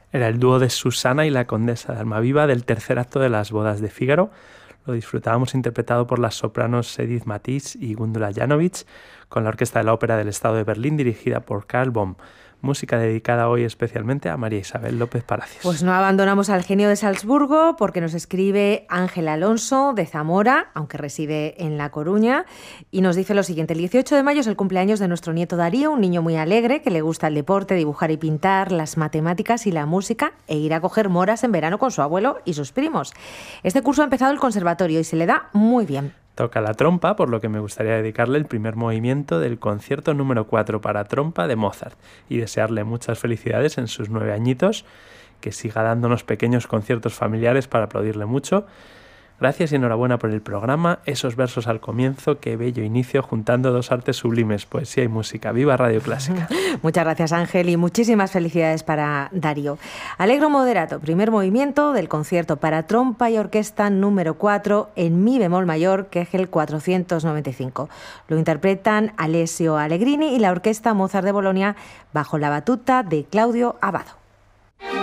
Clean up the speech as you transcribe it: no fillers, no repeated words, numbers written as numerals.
Era el dúo de Susana y la condesa de Almaviva del tercer acto de Las bodas de Fígaro. Lo disfrutábamos interpretado por las sopranos Edith Matisse y Gundula Janowicz, con la Orquesta de la Ópera del Estado de Berlín dirigida por Karl Böhm. Música dedicada hoy especialmente a María Isabel López Palacios. Pues no abandonamos al genio de Salzburgo porque nos escribe Ángel Alonso de Zamora, aunque reside en La Coruña, y nos dice lo siguiente: el 18 de mayo es el cumpleaños de nuestro nieto Darío, un niño muy alegre que le gusta el deporte, dibujar y pintar, las matemáticas y la música e ir a coger moras en verano con su abuelo y sus primos. Este curso ha empezado el conservatorio y se le da muy bien. Toca la trompa, por lo que me gustaría dedicarle el primer movimiento del concierto número 4 para trompa de Mozart y desearle muchas felicidades en sus 9 añitos, que siga dándonos pequeños conciertos familiares para aplaudirle mucho. Gracias y enhorabuena por el programa, esos versos al comienzo, qué bello inicio juntando dos artes sublimes, poesía y música. ¡Viva Radio Clásica! Muchas gracias, Ángel, y muchísimas felicidades para Darío. Allegro moderato, primer movimiento del concierto para trompa y orquesta número 4 en mi bemol mayor, Kegel 495. Lo interpretan Alessio Allegrini y la Orquesta Mozart de Bolonia bajo la batuta de Claudio Abbado.